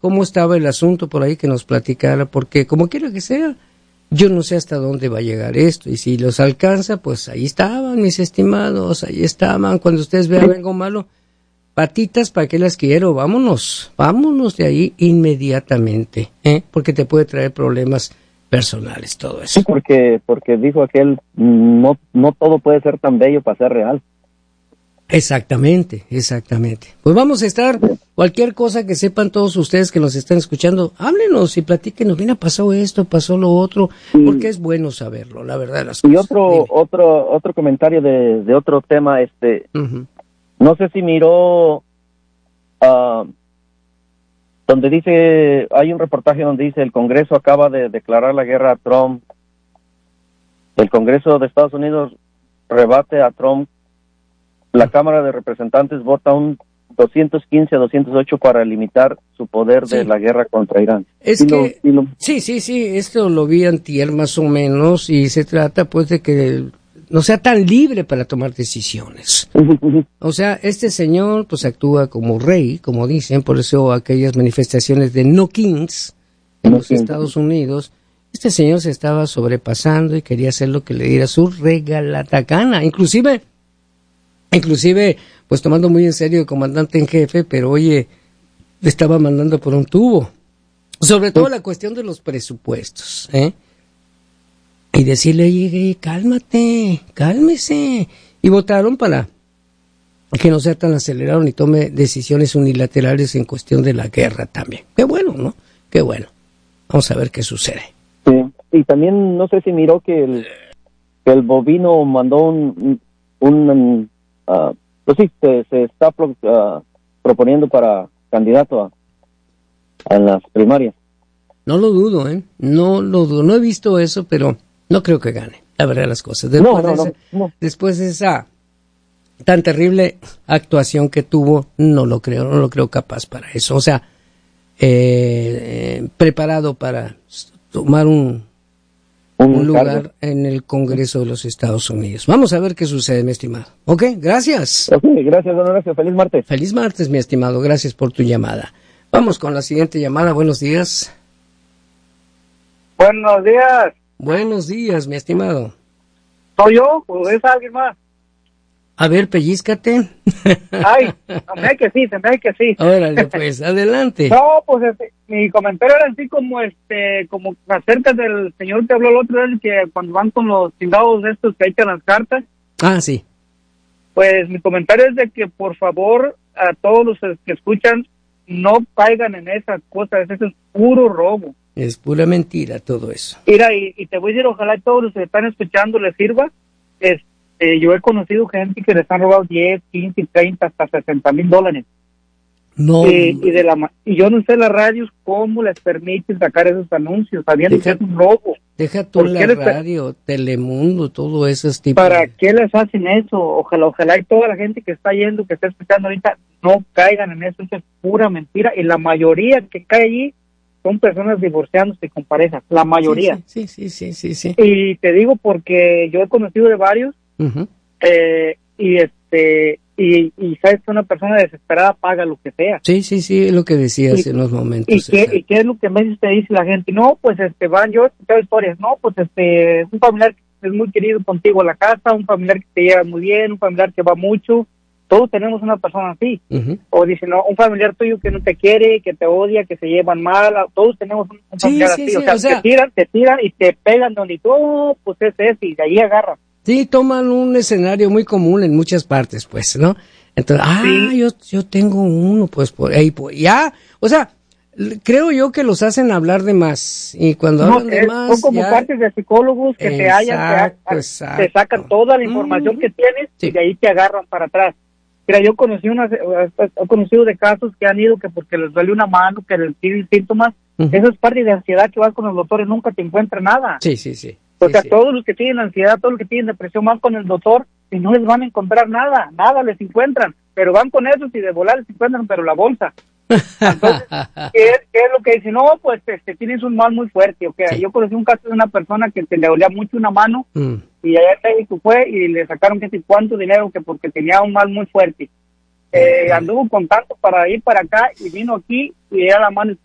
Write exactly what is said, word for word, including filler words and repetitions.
cómo estaba el asunto por ahí, que nos platicara, porque como quiera que sea, yo no sé hasta dónde va a llegar esto, y si los alcanza, pues ahí estaban, mis estimados, ahí estaban. Cuando ustedes vean algo malo, patitas, ¿para qué las quiero? Vámonos, vámonos de ahí inmediatamente, ¿eh? Porque te puede traer problemas personales, todo eso. Sí, porque, porque dijo aquel, no, no todo puede ser tan bello para ser real. Exactamente, exactamente. Pues vamos a estar, cualquier cosa que sepan todos ustedes que nos están escuchando, háblenos y platíquenos, mira, pasó esto, pasó lo otro, sí. Porque es bueno saberlo, la verdad de las cosas. Y otro, Dime. otro, otro comentario de, de otro tema, este, uh-huh. no sé si miró, uh, donde dice, hay un reportaje donde dice, el Congreso acaba de declarar la guerra a Trump, el Congreso de Estados Unidos rebate a Trump. La Cámara de Representantes vota un doscientos quince a doscientos ocho para limitar su poder sí. de la guerra contra Irán. Es ¿Sí que, lo, lo... sí, sí, sí, esto lo vi antier más o menos, y se trata pues de que no sea tan libre para tomar decisiones. O sea, este señor pues actúa como rey, como dicen, por eso aquellas manifestaciones de no kings en no los kings. Estados Unidos, este señor se estaba sobrepasando y quería hacer lo que le diera su regalata gana, inclusive... Inclusive, pues tomando muy en serio el comandante en jefe, pero oye, le estaba mandando por un tubo. Sobre todo la cuestión de los presupuestos, ¿eh? Y decirle, oye, cálmate, cálmese. Y votaron para que no sea tan acelerado ni tome decisiones unilaterales en cuestión de la guerra también. Qué bueno, ¿no? Qué bueno. Vamos a ver qué sucede. Sí, y también no sé si miró que el, que el bovino mandó un... un, un Uh, pues sí, se, se está pro, uh, proponiendo para candidato a, a las primarias. No lo dudo, ¿eh? No lo dudo. No he visto eso, pero no creo que gane, la verdad de las cosas. Después, no, no, de esa, no, no. después de esa tan terrible actuación que tuvo, no lo creo, no lo creo capaz para eso. O sea, eh, eh, preparado para tomar un... Un, un lugar cargo. En el Congreso de los Estados Unidos. Vamos a ver qué sucede, mi estimado. Ok, gracias. Ok, gracias, don Horacio. Feliz martes. Feliz martes, mi estimado. Gracias por tu llamada. Vamos con la siguiente llamada. Buenos días. Buenos días. Buenos días, mi estimado. ¿Soy yo o es alguien más? A ver, pellízcate. Ay, se me hace que sí, se me hace que sí. Órale, pues, adelante. No, pues este, mi comentario era así como este, como acerca del señor que habló el otro día, que cuando van con los chingados estos que echan las cartas. Ah, sí. Pues mi comentario es de que por favor a todos los que escuchan no caigan en esas cosas, eso es puro robo. Es pura mentira todo eso. Mira, y, y te voy a decir, ojalá a todos los que están escuchando les sirva. Este, Eh, yo he conocido gente que les han robado diez, quince, treinta, hasta sesenta mil dólares. No. Eh, y, de la, y yo no sé las radios cómo les permiten sacar esos anuncios, sabiendo deja, que es un robo. Deja tú la radio, les, Telemundo, todo esos tipos. ¿Para de... qué les hacen eso? Ojalá, ojalá y toda la gente que está yendo, que está escuchando ahorita, no caigan en eso. Eso es pura mentira. Y la mayoría que cae allí son personas divorciándose con parejas. La mayoría. Sí, sí, sí, sí, sí, sí. Y te digo porque yo he conocido de varios. Uh-huh. Eh, y este y, y sabes que una persona desesperada paga lo que sea. Sí, sí, sí, es lo que decías y, en los momentos. ¿Y qué, ¿Y qué es lo que a veces te dice la gente? No, pues este van, yo he escuchado historias, no, pues este un familiar que es muy querido contigo a la casa, un familiar que te lleva muy bien, un familiar que va mucho, todos tenemos una persona así. Uh-huh. O dicen, no, un familiar tuyo que no te quiere, que te odia, que se llevan mal, todos tenemos un, un familiar sí, sí, así. Sí, o, sea, o sea, te tiran, te tiran y te pegan donde tú, oh, pues es ese, y de ahí agarran. Sí, toman un escenario muy común en muchas partes, pues, ¿no? Entonces, ah, sí. yo yo tengo uno, pues, por ahí, pues, ya, o sea, creo yo que los hacen hablar de más, y cuando no, hablan de más, son como ya... partes de psicólogos que exacto, te hallan, te, exacto. te sacan toda la información mm. que tienes, sí. y de ahí te agarran para atrás. Mira, yo conocí unas, he conocido de casos que han ido que porque les duele una mano, que les tienen síntomas, uh-huh. eso es parte de ansiedad que vas con los doctores, nunca te encuentran nada. Sí, sí, sí. O sea, sí, sí. todos los que tienen ansiedad, todos los que tienen depresión van con el doctor y no les van a encontrar nada, nada les encuentran, pero van con esos y de volar les encuentran, pero la bolsa. Entonces, ¿qué es, qué es lo que dicen? No, pues este, tienes un mal muy fuerte. Okay. Sí. Yo conocí un caso de una persona que se le dolía mucho una mano mm. y allá en México fue y le sacaron que sé cuánto dinero que porque tenía un mal muy fuerte. Eh, anduvo con tanto para ir para acá y vino aquí y era la mano